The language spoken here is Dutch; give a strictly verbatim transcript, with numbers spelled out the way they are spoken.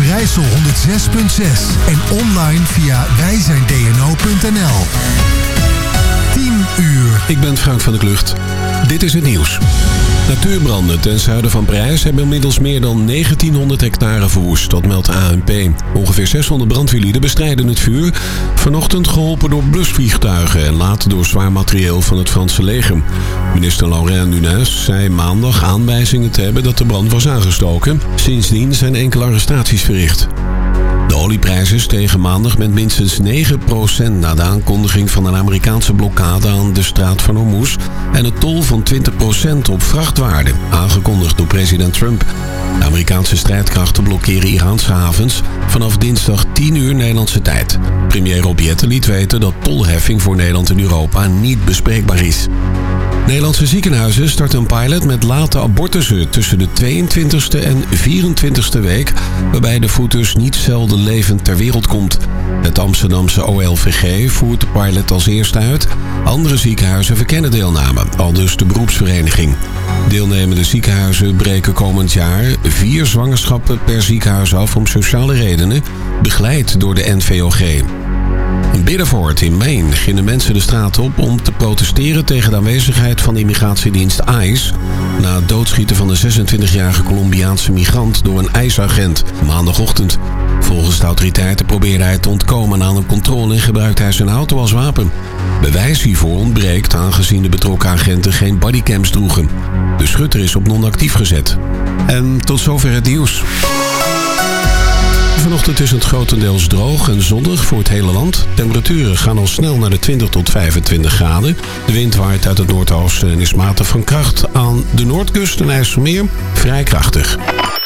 Overijssel honderd zes punt zes en online via wij zijn d n o punt n l. tien uur. Ik ben Frank van der Klucht. Dit is het nieuws. Natuurbranden ten zuiden van Parijs hebben inmiddels meer dan negentienhonderd hectare verwoest. Dat meldt A N P. Ongeveer zeshonderd brandweerlieden bestrijden het vuur. Vanochtend geholpen door blusvliegtuigen en later door zwaar materieel van het Franse leger. Minister Laurent Nunez zei maandag aanwijzingen te hebben dat de brand was aangestoken. Sindsdien zijn enkele arrestaties verricht. De olieprijzen stegen maandag met minstens negen procent na de aankondiging van een Amerikaanse blokkade aan de straat van Hormuz en een tol van twintig procent op vrachtwaarden, aangekondigd door president Trump. De Amerikaanse strijdkrachten blokkeren Iraanse havens vanaf dinsdag tien uur Nederlandse tijd. Premier Rob Jetten liet weten dat tolheffing voor Nederland en Europa niet bespreekbaar is. Nederlandse ziekenhuizen starten een pilot met late abortussen tussen de tweeëntwintigste en vierentwintigste week, waarbij de foetus niet zelden levend ter wereld komt. Het Amsterdamse O L V G voert de pilot als eerste uit. Andere ziekenhuizen verkennen deelname, aldus de beroepsvereniging. Deelnemende ziekenhuizen breken komend jaar vier zwangerschappen per ziekenhuis af om sociale redenen, begeleid door de N V O G. In Biddeford in Maine gingen mensen de straat op om te protesteren tegen de aanwezigheid van de immigratiedienst ICE na het doodschieten van de zesentwintigjarige Colombiaanse migrant door een ICE-agent maandagochtend. Volgens de autoriteiten probeerde hij te ontkomen aan een controle en gebruikte hij zijn auto als wapen. Bewijs hiervoor ontbreekt aangezien de betrokken agenten geen bodycams droegen. De schutter is op non-actief gezet. En tot zover het nieuws. Vanochtend is het grotendeels droog en zonnig voor het hele land. Temperaturen gaan al snel naar de twintig tot vijfentwintig graden. De wind waait uit het noordoosten en is matig van kracht. Aan de noordkust en IJsselmeer vrij krachtig.